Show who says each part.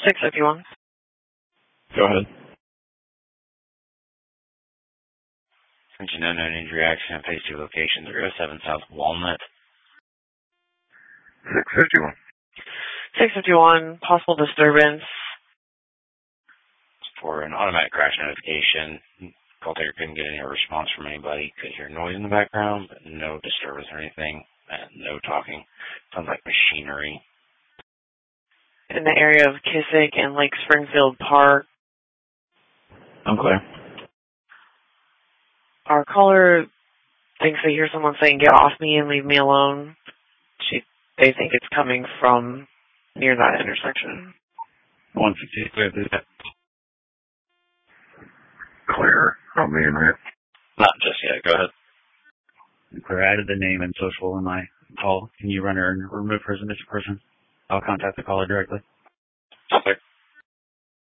Speaker 1: 651.
Speaker 2: Go ahead.
Speaker 3: Since you know known injury accident, phase 2 location 307 South Walnut.
Speaker 2: 651.
Speaker 1: 651, possible disturbance.
Speaker 3: For an automatic crash notification. Call taker couldn't get any response from anybody. Could hear noise in the background, but no disturbance or anything. And no talking. Sounds like machinery.
Speaker 1: In the area of Kissick and Lake Springfield Park.
Speaker 2: I'm clear.
Speaker 1: Our caller thinks they hear someone saying, "Get off me and leave me alone." They think it's coming from near that intersection.
Speaker 2: 160, clear through that.
Speaker 4: Clear. I'm being hit.
Speaker 3: Not just yet. Go ahead.
Speaker 5: Clear. I added the name and social in my call. Can you run her and remove her as a missing person? I'll contact the caller directly.
Speaker 3: Okay.